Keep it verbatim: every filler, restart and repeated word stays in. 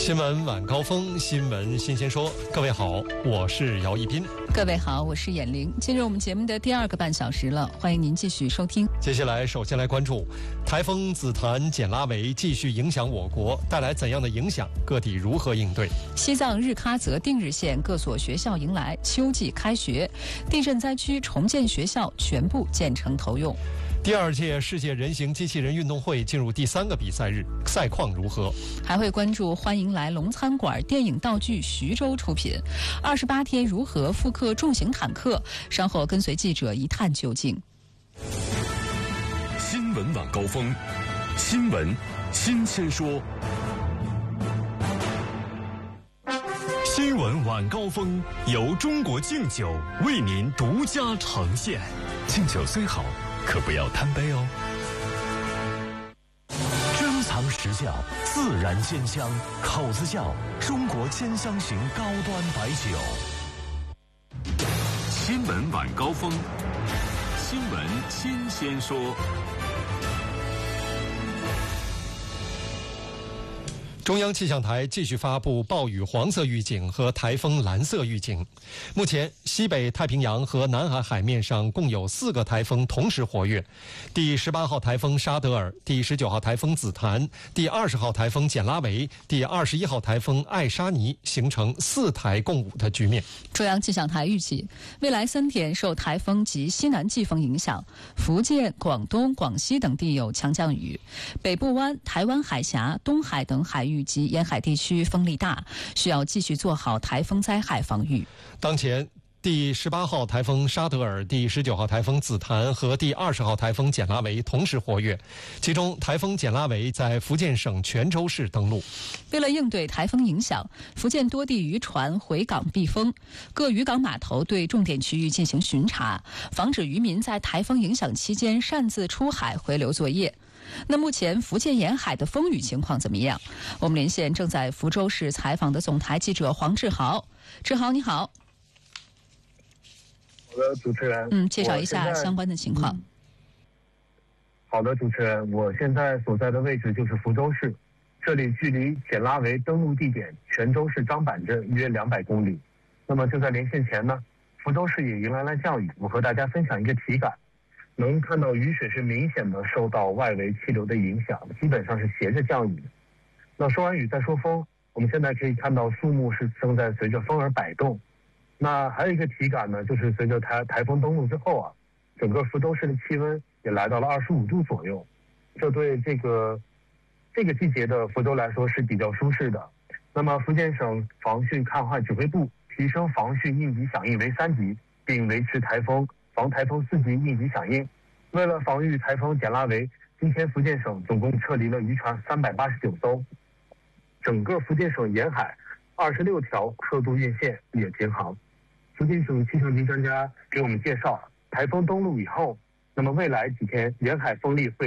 新闻晚高峰，新闻新鲜说。各位好，我是姚一斌。 各位好，我是闫玲。进入我们节目的第二个半小时了，欢迎您继续收听。 接下来，首先来关注台风紫檀简拉维继续影响我国，带来怎样的影响？各地如何应对？ 西藏日喀则定日县各所学校迎来秋季开学，地震灾区重建学校全部建成投用。 第二届世界人形机器人运动会进入第三个比赛日，赛况如何？ 还会关注欢迎来龙餐馆电影道具徐州出品，二十八天如何复刻重型坦克？稍后跟随记者一探究竟。 新闻晚高峰，新闻新鲜说。新闻晚高峰由中国敬酒为您独家呈现。敬酒虽好，可不要贪杯哦。珍藏实窖，自然鲜香，口子窖中国千香型高端白酒。新闻晚高峰，新闻新鲜说。 中央气象台继续发布暴雨黄色预警和台风蓝色预警。目前，西北太平洋和南海海面上共有四个台风同时活跃。第十八号台风沙德尔、第十九号台风紫檀、第二十号台风简拉维、第二十一号台风艾沙尼形成四台共舞的局面。 中央气象台预计，未来三天受台风及西南季风影响，福建、广东、广西等地有强降雨，北部湾、台湾海峡、东海等海域及沿海地区风力大，需要继续做好台风灾害防御。 当前第十八号台风沙德尔、第十九号台风紫檀和第二十号台风简拉维同时活跃，其中台风简拉维在福建省泉州市登陆。 为了应对台风影响，福建多地渔船回港避风，各渔港码头对重点区域进行巡查，防止渔民在台风影响期间擅自出海回流作业。那目前福建沿海的风雨情况怎么样？我们连线正在福州市采访的总台记者黄志豪。志豪你好。 好的，主持人。 嗯，介绍一下相关的情况。 嗯、好的，主持人，我现在所在的位置就是福州市，这里距离简拉维登陆地点泉州市张板镇约两百公里。那么就在连线前呢，福州市也迎来了降雨。我和大家分享一个体感。能看到雨水是明显的受到外围气流的影响，基本上是斜着降雨。那说完雨再说风，我们现在可以看到树木是正在随着风而摆动。那还有一个体感呢，就是随着台台风登陆之后啊，整个福州市的气温也来到了二十五度左右，这对这个这个季节的福州来说是比较舒适的。那么福建省防汛抗旱指挥部提升防汛应急响应为三级，并维持台风防台风四级应急响应。为了防御台风简拉维，今天福建省总共撤离了渔船三百八十九艘，整个福建省沿海二十六条客渡运线也停航。福建省气象局专家给我们介绍，台风登陆以后，那么未来几天沿海风力会